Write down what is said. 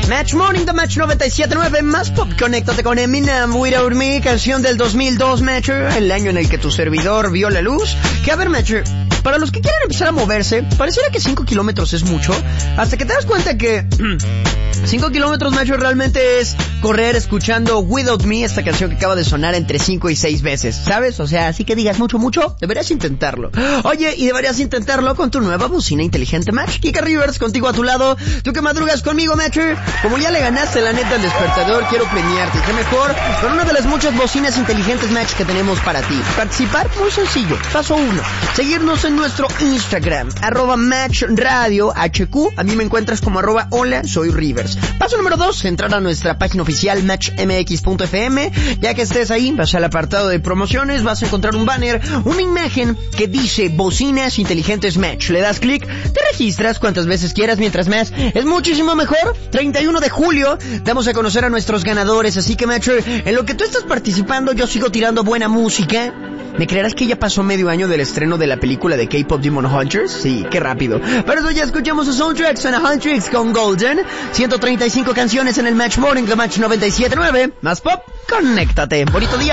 Match Morning, The Match 97.9, más pop, conéctate con Eminem, Without Me, canción del 2002, Match, el año en el que tu servidor vio la luz. Que a ver, Match, para los que quieren empezar a moverse, pareciera que 5 kilómetros es mucho, hasta que te das cuenta que 5 kilómetros, Match, realmente es correr escuchando Without Me, esta canción que acaba de sonar entre 5 y 6 veces, ¿sabes? O sea, así que digas mucho, deberías intentarlo. Oye, y deberías intentarlo con tu nueva bocina inteligente, Match. Kika Rivers, contigo a tu lado, tú que madrugas conmigo, Match. Como ya le ganaste la neta al despertador, quiero premiarte. ¿Qué mejor? Con una de las muchas bocinas inteligentes, Match, que tenemos para ti. Participar, muy sencillo. Paso 1. Seguirnos en nuestro Instagram, @MatchRadioHQ. A mí me encuentras como @hola, soy Rivers. Paso número 2, entrar a nuestra página oficial matchmx.fm. Ya que estés ahí, vas al apartado de promociones, vas a encontrar un banner, una imagen que dice bocinas inteligentes Match. Le das clic, te registras cuantas veces quieras, mientras más es muchísimo mejor. 31 de julio damos a conocer a nuestros ganadores, así que Match, en lo que tú estás participando yo sigo tirando buena música. ¿Me creerás que ya pasó medio año del estreno de la película de K-Pop Demon Hunters? Sí, qué rápido. Pero eso ya escuchamos a Soundtracks and a Huntrix con Golden. 135 canciones en el Match Morning, The Match 97.9. Más pop, conéctate. Bonito día.